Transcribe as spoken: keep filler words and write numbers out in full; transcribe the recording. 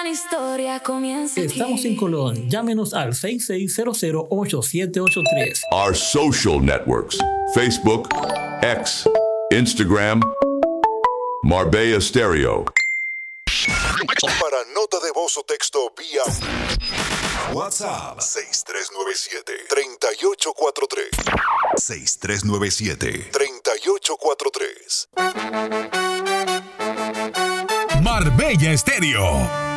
gran historia comienza aquí. Estamos en Colón. Llámenos al seis seis cero cero, ocho siete ocho tres. Our social networks: Facebook, X, Instagram, Marbella Stereo. Para nota de voz o texto vía WhatsApp seis tres nueve siete, tres ocho cuatro tres. seis tres nueve siete, tres ocho cuatro tres. Marbella Stereo.